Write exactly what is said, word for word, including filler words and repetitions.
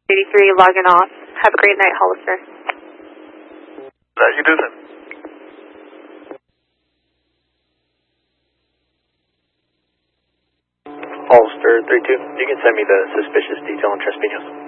eighty-three logging off. Have a great night, Hollister. That you do then. Hollister three two, you can send me the suspicious detail on Trespinos.